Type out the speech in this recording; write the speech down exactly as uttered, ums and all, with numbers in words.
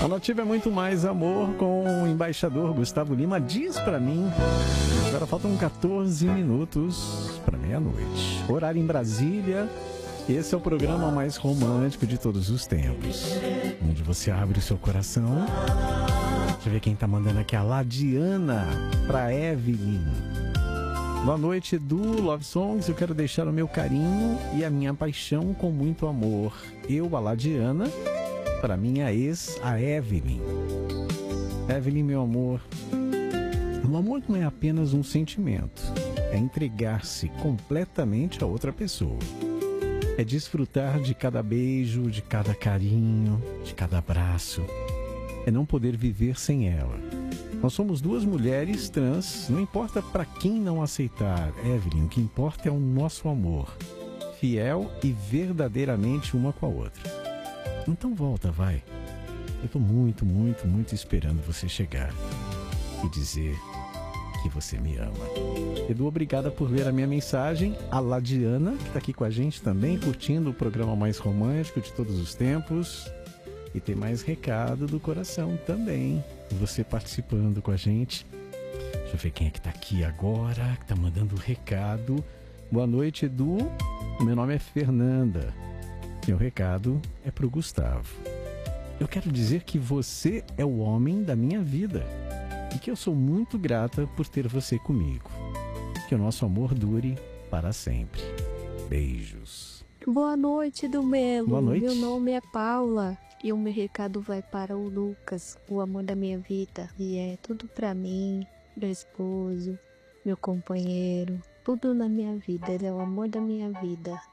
A Nativa é muito mais amor com o embaixador Gustavo Lima. Diz pra mim. Agora faltam quatorze minutos para meia-noite. Horário em Brasília. Esse é o programa mais romântico de todos os tempos, onde você abre o seu coração. Deixa eu ver quem tá mandando aqui. A Ladiana pra Evelyn. Boa noite, Edu, Love Songs. Eu quero deixar o meu carinho e a minha paixão com muito amor. Eu, a Ladiana, para minha ex, a Evelyn. Evelyn, meu amor. O amor não é apenas um sentimento. É entregar-se completamente a outra pessoa. É desfrutar de cada beijo, de cada carinho, de cada abraço. É não poder viver sem ela. Nós somos duas mulheres trans, não importa para quem não aceitar, Evelyn, o que importa é o nosso amor, fiel e verdadeiramente uma com a outra. Então volta, vai. Eu tô muito, muito, muito esperando você chegar e dizer que você me ama. Edu, obrigada por ver a minha mensagem. A Ladiana, que está aqui com a gente também, curtindo o programa mais romântico de todos os tempos. E tem mais recado do coração também. Você participando com a gente. Deixa eu ver quem é que está aqui agora, que está mandando o recado. Boa noite, Edu. Meu nome é Fernanda. Meu recado é para o Gustavo. Eu quero dizer que você é o homem da minha vida. E que eu sou muito grata por ter você comigo. Que o nosso amor dure para sempre. Beijos. Boa noite, do Melo. Boa noite. Meu nome é Paula. E o meu recado vai para o Lucas, o amor da minha vida. E é tudo para mim, meu esposo, meu companheiro. Tudo na minha vida. Ele é o amor da minha vida.